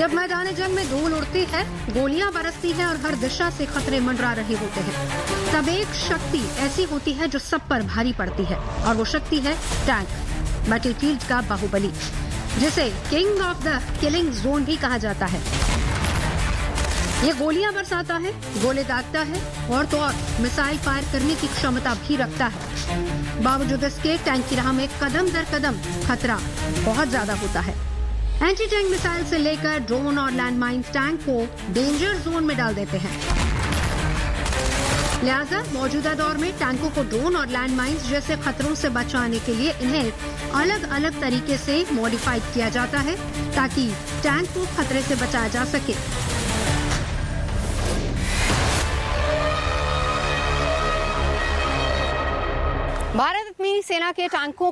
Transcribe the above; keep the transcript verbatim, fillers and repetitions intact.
जब मैदान जंग में धूल उड़ती है, गोलियां बरसती है और हर दिशा से खतरे मंडरा रहे होते हैं, तब एक शक्ति ऐसी होती है जो सब पर भारी पड़ती है, और वो शक्ति है टैंक, बैटलफील्ड का बाहुबली, जिसे king of the killing zone भी कहा जाता है। ये गोलियां बरसाता है, गोले दागता है और तो और मिसाइल फायर करने की क्षमता भी रखता है। बावजूद इसके टैंक की राह में कदम दर कदम खतरा बहुत ज्यादा होता है। एंटी टैंक मिसाइल से लेकर ड्रोन और लैंडमाइंस टैंक को डेंजर जोन में डाल देते हैं। लिहाजा मौजूदा दौर में टैंकों को ड्रोन और लैंडमाइंस जैसे खतरों से बचाने के लिए इन्हें अलग अलग तरीके से मॉडिफाइड किया जाता है, ताकि टैंक को खतरे से बचाया जा सके। भारत अपनी सेना के टैंकों